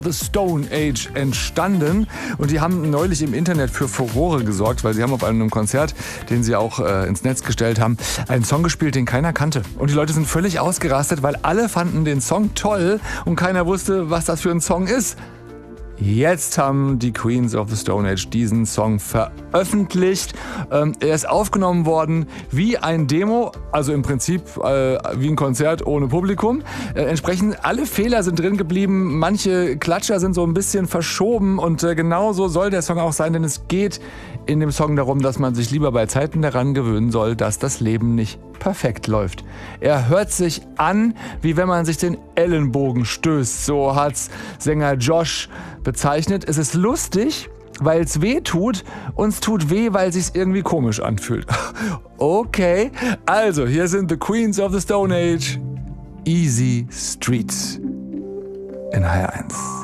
The Stone Age entstanden und die haben neulich im Internet für Furore gesorgt, weil sie haben auf einem Konzert, den sie auch ins Netz gestellt haben, einen Song gespielt, den keiner kannte. Und die Leute sind völlig ausgerastet, weil alle fanden den Song toll und keiner wusste, was das für ein Song ist. Jetzt haben die Queens of the Stone Age diesen Song veröffentlicht. Er ist aufgenommen worden wie ein Demo, also im Prinzip wie ein Konzert ohne Publikum. Entsprechend alle Fehler sind drin geblieben, manche Klatscher sind so ein bisschen verschoben und genauso soll der Song auch sein, denn es geht in dem Song darum, dass man sich lieber bei Zeiten daran gewöhnen soll, dass das Leben nicht perfekt läuft. Er hört sich an, wie wenn man sich den Ellenbogen stößt, so hat's Sänger Josh bezeichnet. Es ist lustig, weil es weh tut, uns tut weh, weil es sich irgendwie komisch anfühlt. Okay, also hier sind The Queens of the Stone Age, Easy Street in HR1.